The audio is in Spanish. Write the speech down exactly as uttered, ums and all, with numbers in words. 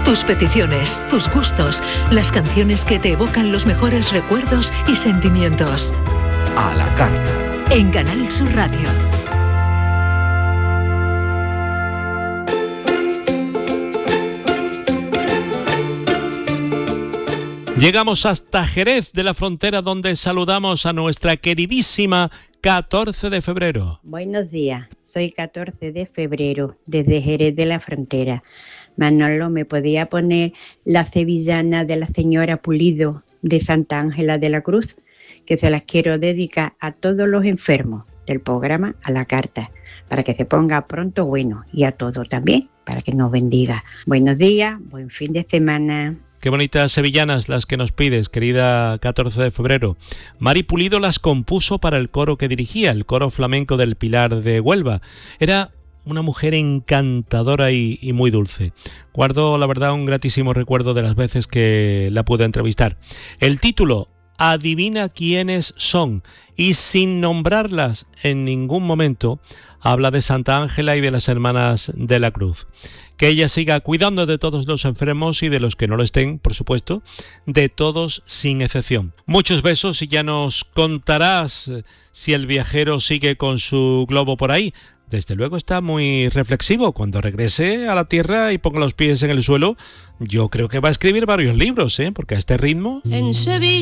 Tus peticiones, tus gustos, las canciones que te evocan los mejores recuerdos y sentimientos. A la carta. En Canal Sur Radio. Llegamos hasta Jerez de la Frontera, donde saludamos a nuestra queridísima catorce de febrero. Buenos días, soy catorce de febrero, desde Jerez de la Frontera. Manolo, ¿me podía poner la sevillana de la señora Pulido de Santa Ángela de la Cruz? Que se las quiero dedicar a todos los enfermos del programa A la Carta, para que se ponga pronto bueno, y a todos también, para que nos bendiga. Buenos días, buen fin de semana. Qué bonitas sevillanas las que nos pides, querida catorce de febrero. Mari Pulido las compuso para el coro que dirigía, el coro flamenco del Pilar de Huelva. Era una mujer encantadora y, y muy dulce. Guardo, la verdad, un gratísimo recuerdo de las veces que la pude entrevistar. El título, Adivina quiénes son, y sin nombrarlas en ningún momento, habla de Santa Ángela y de las Hermanas de la Cruz. Que ella siga cuidando de todos los enfermos y de los que no lo estén, por supuesto, de todos sin excepción. Muchos besos y ya nos contarás si el viajero sigue con su globo por ahí. Desde luego está muy reflexivo. Cuando regrese a la tierra y ponga los pies en el suelo, yo creo que va a escribir varios libros, ¿eh? Porque a este ritmo... En Sevilla.